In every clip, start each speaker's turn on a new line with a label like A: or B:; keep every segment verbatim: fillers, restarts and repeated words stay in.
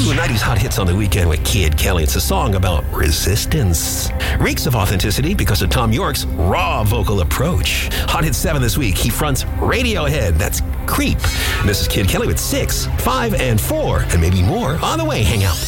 A: to a nineties hot hits on the weekend with Kid Kelly. It's a song about resistance. Reeks of authenticity because of Tom York's raw vocal approach. Hot Hit seven this week, he fronts Radiohead. That's Creep. And this is Kid Kelly with six, five, and four, and maybe more on the way. Hang out.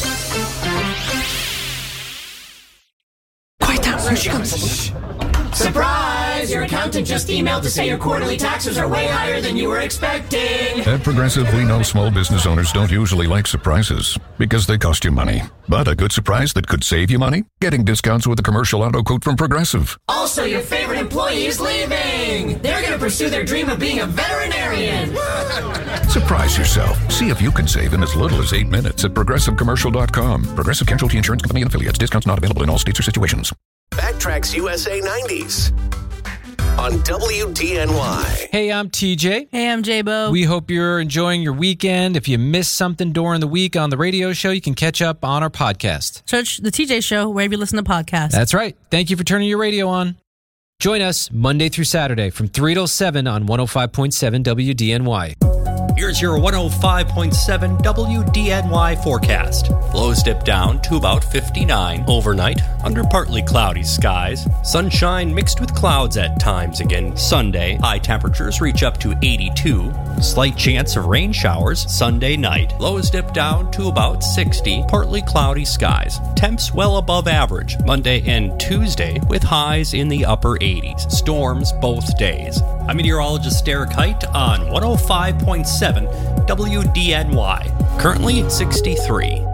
B: Quiet down. Here she comes. Surprise! Your accountant just emailed to say your quarterly taxes are way higher than you were expecting.
C: At Progressive, we know small business owners don't usually like surprises because they cost you money. But a good surprise that could save you money? Getting discounts with a commercial auto quote from Progressive.
B: Also, your favorite employee is leaving. They're going to pursue their dream of being a veterinarian.
C: Surprise yourself. See if you can save in as little as eight minutes at progressive commercial dot com. Progressive Casualty Insurance Company and Affiliates. Discounts not available in all states or situations.
D: Backtracks U S A nineties on W D N Y.
E: Hey, I'm T J.
F: Hey, I'm J-Bo.
E: We hope you're enjoying your weekend. If you missed something during the week on the radio show, you can catch up on our podcast.
F: Search The T J Show wherever you listen to podcasts.
E: That's right. Thank you for turning your radio on. Join us Monday through Saturday from three till seven on one oh five point seven W D N Y.
G: Here's your one oh five point seven W D N Y forecast. Lows dip down to about fifty-nine overnight under partly cloudy skies. Sunshine mixed with clouds at times again Sunday. High temperatures reach up to eighty-two. Slight chance of rain showers Sunday night. Lows dip down to about sixty. Partly cloudy skies. Temps well above average Monday and Tuesday with highs in the upper eighties. Storms both days. I'm meteorologist Derek Height on one oh five point seven W D N Y. Currently sixty-three.